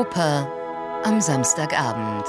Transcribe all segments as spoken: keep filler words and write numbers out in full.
Oper am Samstagabend.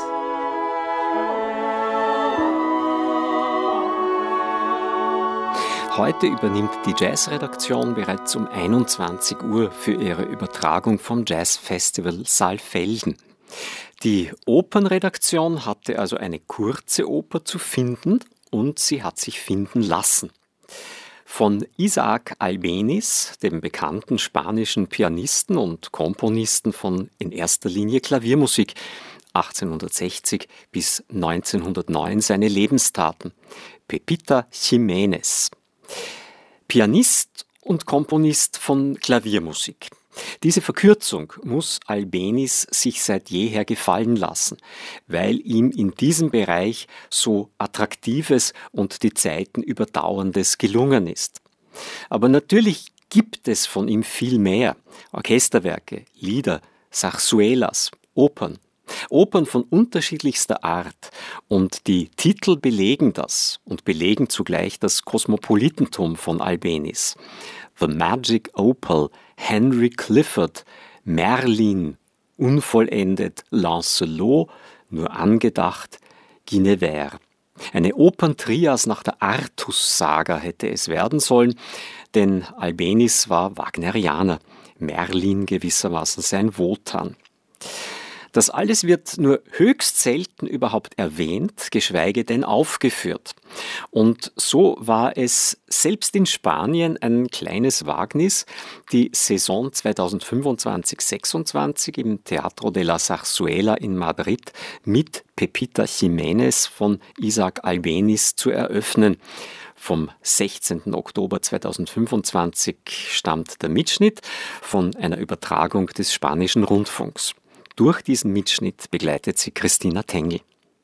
Heute übernimmt die Jazzredaktion bereits um einundzwanzig Uhr für ihre Übertragung vom Jazzfestival Saalfelden. Die Opernredaktion hatte also eine kurze Oper zu finden und sie hat sich finden lassen. Von Isaac Albéniz, dem bekannten spanischen Pianisten und Komponisten von in erster Linie Klaviermusik, achtzehnhundertsechzig bis neunzehnhundertneun seine Lebenstaten, Pepita Jiménez. Pianist und Komponist von Klaviermusik. Diese Verkürzung muss Albéniz sich seit jeher gefallen lassen, weil ihm in diesem Bereich so Attraktives und die Zeiten überdauerndes gelungen ist. Aber natürlich gibt es von ihm viel mehr. Orchesterwerke, Lieder, Zarzuelas, Opern. Opern von unterschiedlichster Art und die Titel belegen das und belegen zugleich das Kosmopolitentum von Albéniz. The Magic Opal, Henry Clifford, Merlin, unvollendet, Lancelot, nur angedacht, Guinevere. Eine Operntrias nach der Artus-Saga hätte es werden sollen, denn Albéniz war Wagnerianer, Merlin gewissermaßen sein Wotan. Das alles wird nur höchst selten überhaupt erwähnt, geschweige denn aufgeführt. Und so war es selbst in Spanien ein kleines Wagnis, die Saison zweitausendfünfundzwanzig sechsundzwanzig im Teatro de la Zarzuela in Madrid mit Pepita Jiménez von Isaac Albéniz zu eröffnen. Vom sechzehnten Oktober zweitausendfünfundzwanzig stammt der Mitschnitt von einer Übertragung des spanischen Rundfunks. Durch diesen Mitschnitt begleitet sie Christina Tengel.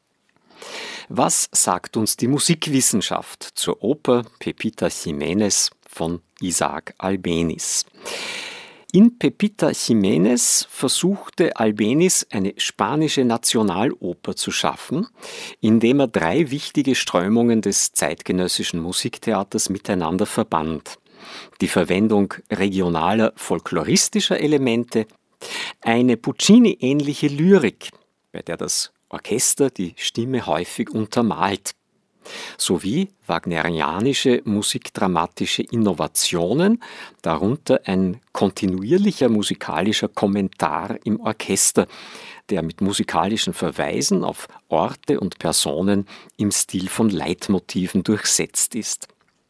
Was sagt uns die Musikwissenschaft zur Oper Pepita Jiménez von Isaac Albéniz? In Pepita Jiménez versuchte Albéniz eine spanische Nationaloper zu schaffen, indem er drei wichtige Strömungen des zeitgenössischen Musiktheaters miteinander verband. Die Verwendung regionaler folkloristischer Elemente, eine Puccini-ähnliche Lyrik, bei der das Orchester die Stimme häufig untermalt, sowie wagnerianische musikdramatische Innovationen, darunter ein kontinuierlicher musikalischer Kommentar im Orchester, der mit musikalischen Verweisen auf Orte und Personen im Stil von Leitmotiven durchsetzt ist.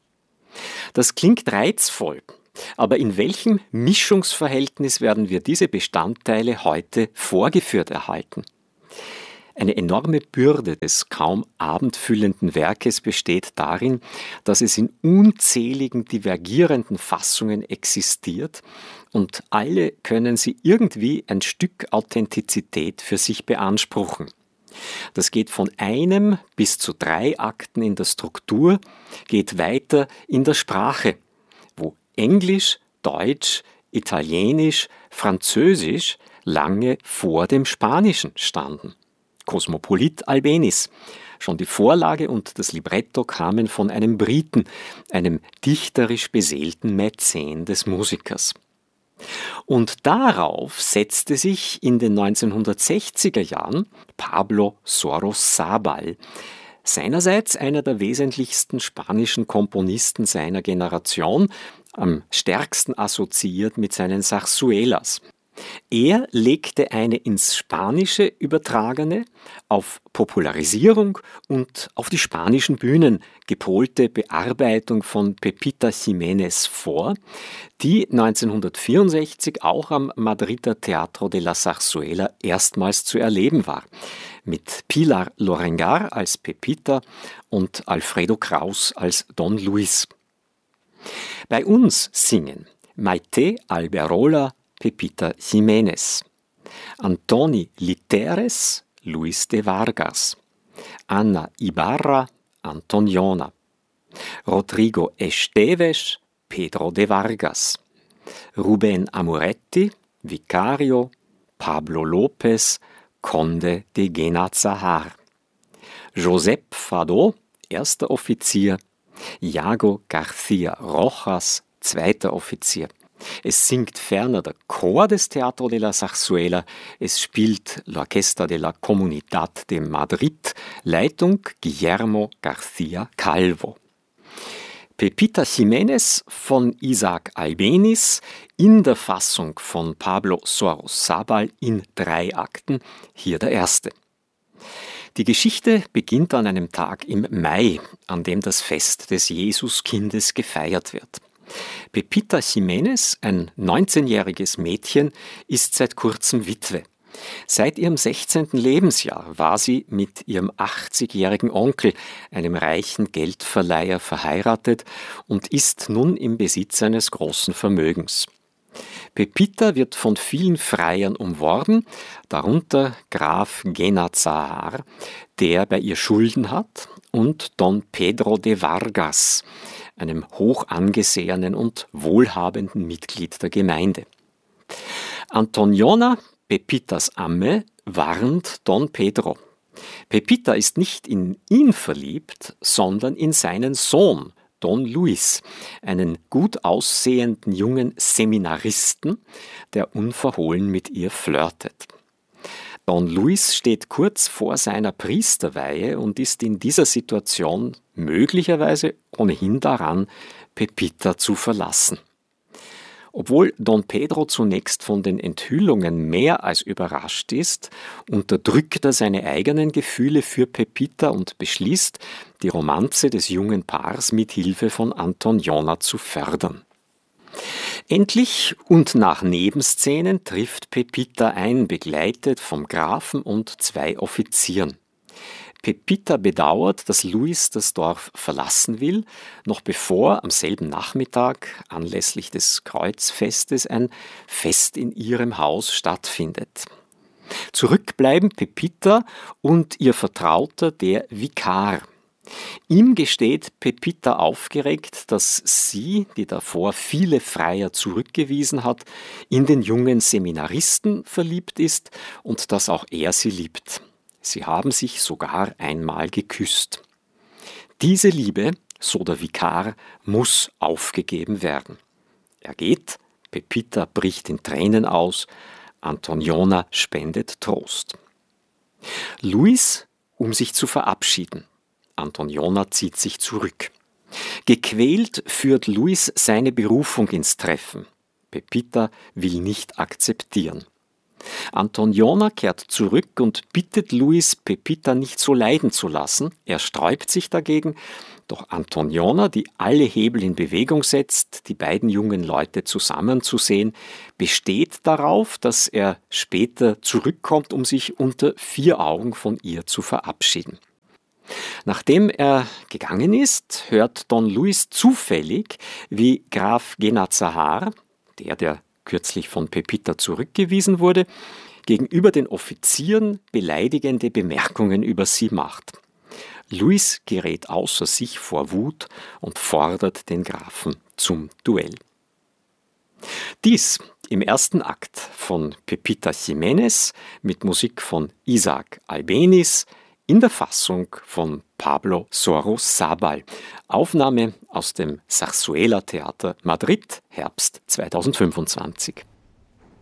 Das klingt reizvoll. Aber in welchem Mischungsverhältnis werden wir diese Bestandteile heute vorgeführt erhalten? Eine enorme Bürde des kaum abendfüllenden Werkes besteht darin, dass es in unzähligen divergierenden Fassungen existiert und alle können sie irgendwie ein Stück Authentizität für sich beanspruchen. Das geht von einem bis zu drei Akten in der Struktur, geht weiter in der Sprache, wo Englisch, Deutsch, Italienisch, Französisch lange vor dem Spanischen standen. Kosmopolit Albéniz. Schon die Vorlage und das Libretto kamen von einem Briten, einem dichterisch beseelten Mäzen des Musikers. Und darauf setzte sich in den neunzehnhundertsechziger Jahren Pablo Sorosabal, seinerseits einer der wesentlichsten spanischen Komponisten seiner Generation, am stärksten assoziiert mit seinen Zarzuelas. Er legte eine ins Spanische übertragene, auf Popularisierung und auf die spanischen Bühnen gepolte Bearbeitung von Pepita Jiménez vor, die neunzehnhundertvierundsechzig auch am Madrider Teatro de la Zarzuela erstmals zu erleben war, mit Pilar Lorengar als Pepita und Alfredo Kraus als Don Luis. Bei uns singen Maite Alberola Pepita Jiménez, Antoni Literes Luis de Vargas, Ana Ibarra Antoniona, Rodrigo Esteves Pedro de Vargas, Rubén Amoretti Vicario, Pablo López Conde de Guenazahar, Josep Fadó erster Offizier, Iago García Rojas zweiter Offizier, Es singt ferner der Chor des Teatro de la Zarzuela, es spielt l'Orquesta de la Comunidad de Madrid, Leitung Guillermo García Calvo. Pepita Jiménez von Isaac Albéniz in der Fassung von Pablo Sorosabal in drei Akten, hier der erste. Die Geschichte beginnt an einem Tag im Mai, an dem das Fest des Jesuskindes gefeiert wird. Pepita Jiménez, ein neunzehnjähriges Mädchen, ist seit kurzem Witwe. Seit ihrem sechzehnten Lebensjahr war sie mit ihrem achtzigjährigen Onkel, einem reichen Geldverleiher, verheiratet und ist nun im Besitz eines großen Vermögens. Pepita wird von vielen Freiern umworben, darunter Graf Guenazahar, der bei ihr Schulden hat, und Don Pedro de Vargas, einem hoch angesehenen und wohlhabenden Mitglied der Gemeinde. Antoniona, Pepitas Amme, warnt Don Pedro. Pepita ist nicht in ihn verliebt, sondern in seinen Sohn, Don Luis, einen gut aussehenden jungen Seminaristen, der unverhohlen mit ihr flirtet. Don Luis steht kurz vor seiner Priesterweihe und ist in dieser Situation möglicherweise ohnehin daran, Pepita zu verlassen. Obwohl Don Pedro zunächst von den Enthüllungen mehr als überrascht ist, unterdrückt er seine eigenen Gefühle für Pepita und beschließt, die Romanze des jungen Paars mit Hilfe von Antoniona zu fördern. Endlich und nach Nebenszenen trifft Pepita ein, begleitet vom Grafen und zwei Offizieren. Pepita bedauert, dass Luis das Dorf verlassen will, noch bevor am selben Nachmittag anlässlich des Kreuzfestes ein Fest in ihrem Haus stattfindet. Zurückbleiben Pepita und ihr Vertrauter, der Vikar. Ihm gesteht Pepita aufgeregt, dass sie, die davor viele Freier zurückgewiesen hat, in den jungen Seminaristen verliebt ist und dass auch er sie liebt. Sie haben sich sogar einmal geküsst. Diese Liebe, so der Vikar, muss aufgegeben werden. Er geht, Pepita bricht in Tränen aus, Antoniona spendet Trost. Luis, um sich zu verabschieden. Antoniona zieht sich zurück. Gequält führt Luis seine Berufung ins Treffen. Pepita will nicht akzeptieren. Antoniona kehrt zurück und bittet Luis, Pepita nicht so leiden zu lassen. Er sträubt sich dagegen, doch Antoniona, die alle Hebel in Bewegung setzt, die beiden jungen Leute zusammenzusehen, besteht darauf, dass er später zurückkommt, um sich unter vier Augen von ihr zu verabschieden. Nachdem er gegangen ist, hört Don Luis zufällig, wie Graf Guenazahar, der, der kürzlich von Pepita zurückgewiesen wurde, gegenüber den Offizieren beleidigende Bemerkungen über sie macht. Luis gerät außer sich vor Wut und fordert den Grafen zum Duell. Dies im ersten Akt von Pepita Jiménez mit Musik von Isaac Albéniz in der Fassung von Pablo Sorosabal. Aufnahme aus dem Zarzuela Theater Madrid, Herbst zweitausendfünfundzwanzig.